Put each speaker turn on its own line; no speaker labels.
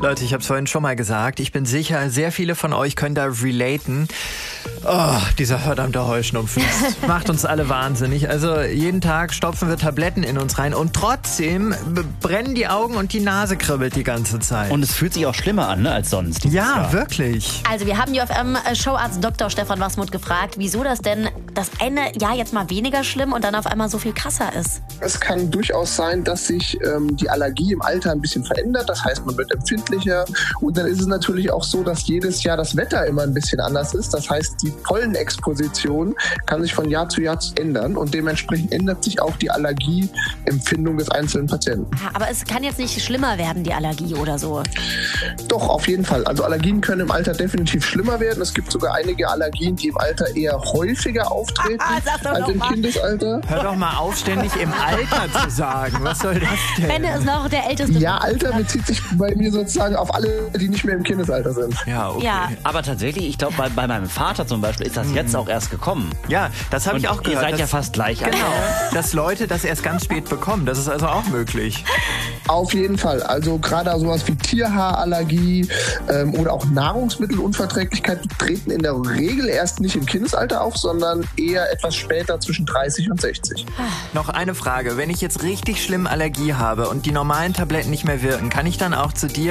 Leute, ich habe es vorhin schon mal gesagt, ich bin sicher, sehr viele von euch können da relaten. Oh, dieser verdammte Heuschnupfen. Das macht uns alle wahnsinnig. Also jeden Tag stopfen wir Tabletten in uns rein und trotzdem brennen die Augen und die Nase kribbelt die ganze Zeit.
Und es fühlt sich auch schlimmer an, ne, als sonst.
Ja, wirklich.
Also wir haben die UFM-Showarzt Dr. Stefan Wasmuth gefragt, wieso das denn das eine Jahr jetzt mal weniger schlimm und dann auf einmal so viel krasser ist.
Es kann durchaus sein, dass sich die Allergie im Alter ein bisschen verändert. Das heißt, man wird empfindlicher. Und dann ist es natürlich auch so, dass jedes Jahr das Wetter immer ein bisschen anders ist. Das heißt, die Pollenexposition kann sich von Jahr zu Jahr ändern. Und dementsprechend ändert sich auch die Allergieempfindung des einzelnen Patienten.
Aber es kann jetzt nicht schlimmer werden, die Allergie oder so.
Doch, auf jeden Fall. Also Allergien können im Alter definitiv schlimmer werden. Es gibt sogar einige Allergien, die im Alter eher häufiger auftreten als im Kindesalter.
Hör doch mal auf, ständig im Alter zu sagen. Was soll das denn?
Benne ist noch der Älteste.
Ja, Alter bezieht sich bei mir sozusagen auf alle, die nicht mehr im Kindesalter sind.
Ja, okay.
Ja.
Aber tatsächlich, ich glaube, bei meinem Vater zum Beispiel ist das jetzt auch erst gekommen.
Ja, das habe ich auch gehört.
Ihr seid ja fast gleich alt.
Genau, dass Leute das erst ganz spät bekommen. Das ist also auch möglich.
Auf jeden Fall. Also gerade sowas wie Tierhaarallergie oder auch Nahrungsmittelunverträglichkeit treten in der Regel erst nicht im Kindesalter auf, sondern eher etwas später zwischen 30 und 60.
Noch eine Frage. Wenn ich jetzt richtig schlimm Allergie habe und die normalen Tabletten nicht mehr wirken, kann ich dann auch zu dir